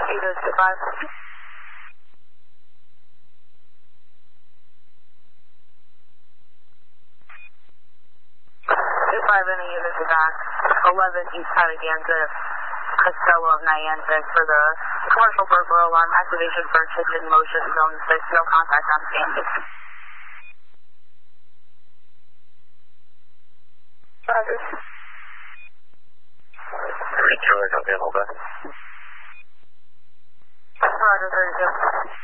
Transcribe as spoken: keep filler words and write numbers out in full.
Eight oh two five. Two five any units are back. Eleven East Patagonia, Costello of Niantic for the commercial burglar alarm activation for hidden motion zone six. No contact on scene. Roger. Charlie, copy, hold back. Roger, thirty-two.